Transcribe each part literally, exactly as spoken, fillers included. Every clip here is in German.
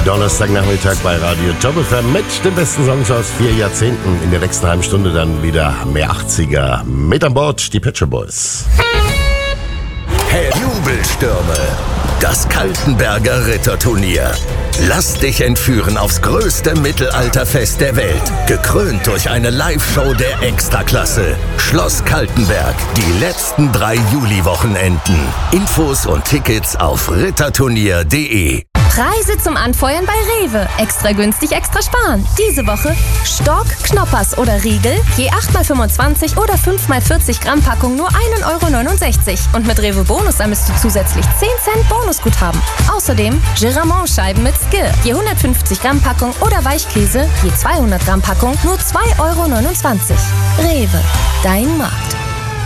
Donnerstagnachmittag bei Radio Top F M mit den besten Songs aus vier Jahrzehnten. In der nächsten halben Stunde dann wieder mehr achtziger. Mit an Bord die Pet Shop Boys. Hey, Jubelstürme! Das Kaltenberger Ritterturnier. Lass dich entführen aufs größte Mittelalterfest der Welt. Gekrönt durch eine Live-Show der Extraklasse. Schloss Kaltenberg. Die letzten drei Juli-Wochenenden. Infos und Tickets auf ritterturnier punkt de. Preise zum Anfeuern bei Rewe. Extra günstig, extra sparen. Diese Woche Stork, Knoppers oder Riegel. Je acht mal fünfundzwanzig oder fünf mal vierzig Gramm Packung nur ein Euro neunundsechzig. Und mit Rewe Bonus ermisst du zusätzlich zehn Cent Bonusguthaben. Außerdem Geramont-Scheiben mit Skir. Je hundertfünfzig Gramm Packung oder Weichkäse. Je zweihundert Gramm Packung nur zwei Euro neunundzwanzig. Rewe, dein Markt.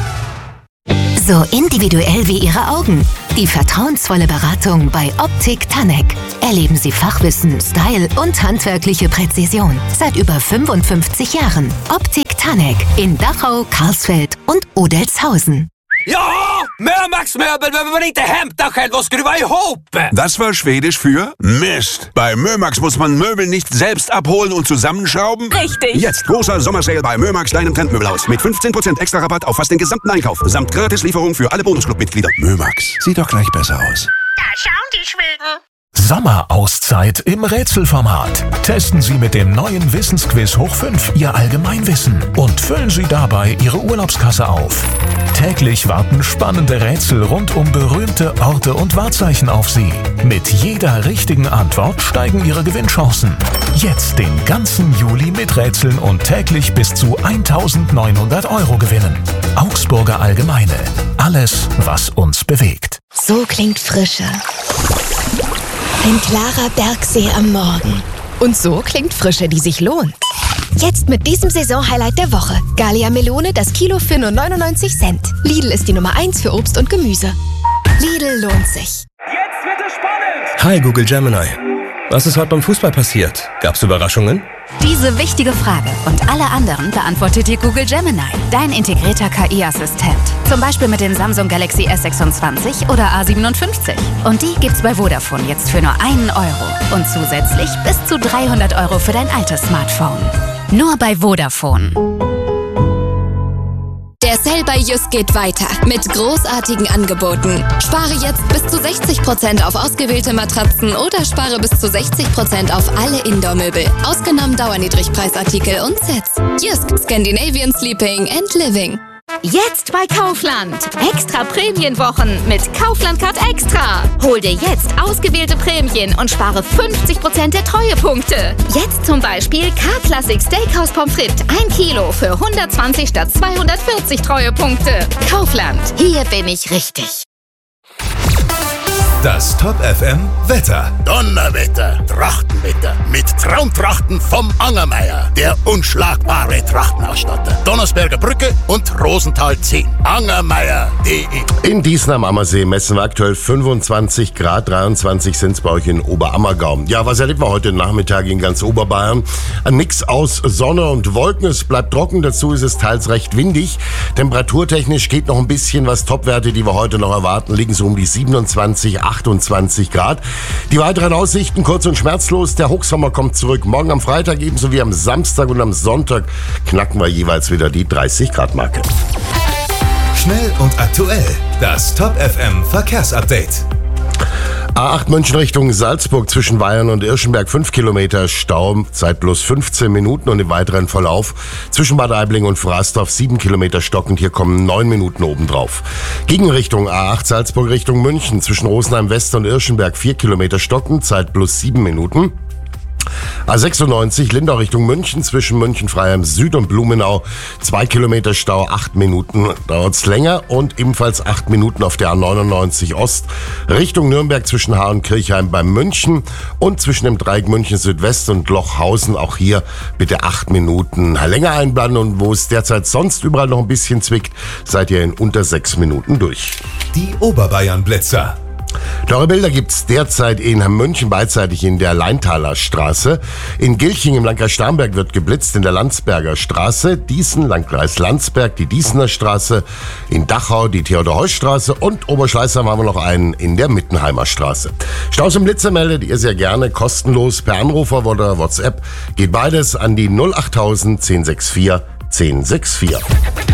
So individuell wie Ihre Augen. Die vertrauensvolle Beratung bei Optik Tanek. Erleben Sie Fachwissen, Style und handwerkliche Präzision. Seit über fünfundfünfzig Jahren. Optik Tanek in Dachau, Karlsfeld und Odelshausen. Ja, Mömax Möbel behöver man inte hämta själv och skruva ihop. Das war Schwedisch für Mist. Bei Mömax muss man Möbel nicht selbst abholen und zusammenschrauben. Richtig. Jetzt großer Sommersale bei Mömax, deinem Trendmöbelhaus. Mit fünfzehn Prozent extra Rabatt auf fast den gesamten Einkauf. Samt Gratislieferung für alle Bonusclub-Mitglieder. Mömax, sieht doch gleich besser aus. Da schauen die Schweden. Sommerauszeit im Rätselformat. Testen Sie mit dem neuen Wissensquiz Hoch fünf Ihr Allgemeinwissen und füllen Sie dabei Ihre Urlaubskasse auf. Täglich warten spannende Rätsel rund um berühmte Orte und Wahrzeichen auf Sie. Mit jeder richtigen Antwort steigen Ihre Gewinnchancen. Jetzt den ganzen Juli mit Rätseln und täglich bis zu eintausendneunhundert Euro gewinnen. Augsburger Allgemeine. Alles, was uns bewegt. So klingt Frische. Ein klarer Bergsee am Morgen. Und so klingt Frische, die sich lohnt. Jetzt mit diesem Saisonhighlight der Woche. Gallia Melone, das Kilo für nur neunundneunzig Cent. Lidl ist die Nummer eins für Obst und Gemüse. Lidl lohnt sich. Jetzt wird es spannend. Hi Google Gemini. Was ist heute beim Fußball passiert? Gab's Überraschungen? Diese wichtige Frage und alle anderen beantwortet dir Google Gemini, dein integrierter K I-Assistent. Zum Beispiel mit dem Samsung Galaxy S sechsundzwanzig oder A siebenundfünfzig. Und die gibt's bei Vodafone jetzt für nur einen Euro. Und zusätzlich bis zu dreihundert Euro für dein altes Smartphone. Nur bei Vodafone. Der Sale bei Jysk geht weiter mit großartigen Angeboten. Spare jetzt bis zu sechzig Prozent auf ausgewählte Matratzen oder spare bis zu sechzig Prozent auf alle Indoor-Möbel. Ausgenommen Dauerniedrigpreisartikel und Sets. Jysk, Scandinavian Sleeping and Living. Jetzt bei Kaufland. Extra Prämienwochen mit Kaufland Card Extra. Hol dir jetzt ausgewählte Prämien und spare fünfzig Prozent der Treuepunkte. Jetzt zum Beispiel K-Classic Steakhouse Pommes frites ein Kilo für hundertzwanzig statt zweihundertvierzig Treuepunkte. Kaufland. Hier bin ich richtig. Das Top F M Wetter. Donnerwetter, Trachtenwetter mit Traumtrachten vom Angermeier, der unschlagbare Trachtenausstatter. Donnersberger Brücke und Rosenthal zehn. Angermeier punkt de. In Diessen am Ammersee messen wir aktuell fünfundzwanzig Grad, dreiundzwanzig sind es bei euch in Oberammergau. Ja, was erlebt wir heute Nachmittag in ganz Oberbayern? Ein Mix aus Sonne und Wolken, es bleibt trocken, dazu ist es teils recht windig. Temperaturtechnisch geht noch ein bisschen was. Topwerte, die wir heute noch erwarten, liegen so um die siebenundzwanzig, achtundzwanzig Grad. Die weiteren Aussichten kurz und schmerzlos. Der Hochsommer kommt zurück. Morgen am Freitag ebenso wie am Samstag und am Sonntag knacken wir jeweils wieder die dreißig Grad Marke. Schnell und aktuell. Das Top F M Verkehrsupdate. A acht München Richtung Salzburg zwischen Weihern und Irschenberg fünf Kilometer Stau, Zeit plus fünfzehn Minuten und im weiteren Verlauf zwischen Bad Aibling und Frasdorf sieben Kilometer stockend, hier kommen neun Minuten obendrauf. Gegenrichtung A acht Salzburg Richtung München zwischen Rosenheim West und Irschenberg vier Kilometer stockend, Zeit plus sieben Minuten. A sechsundneunzig Lindau Richtung München zwischen München-Freiham Süd und Blumenau zwei Kilometer Stau, acht Minuten dauert's länger und ebenfalls acht Minuten auf der A neunundneunzig Ost Richtung Nürnberg zwischen Haar und Kirchheim bei München und zwischen dem Dreieck München Südwest und Lochhausen auch hier bitte acht Minuten länger einplanen und wo es derzeit sonst überall noch ein bisschen zwickt, seid ihr in unter sechs Minuten durch. Die Oberbayern Blitzer. Teure Bilder gibt's derzeit in München beidseitig in der Leintaler Straße. In Gilching im Landkreis Starnberg wird geblitzt in der Landsberger Straße. Diesen, Landkreis Landsberg, die Diesener Straße. In Dachau die Theodor-Heuss-Straße. Und Oberschleißheim haben wir noch einen in der Mittenheimer Straße. Staus und Blitzer meldet ihr sehr gerne kostenlos per Anrufer oder WhatsApp. Geht beides an die null achttausend zehn sechs vier zehn sechs vier.